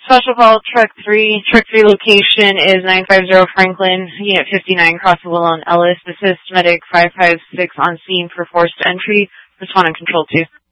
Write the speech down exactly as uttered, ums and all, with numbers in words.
Special call, truck three. Truck three location is nine five zero Franklin, unit fifty-nine, crossing Willow and Ellis. Assist medic five five six on scene for forced entry. Respond on control two.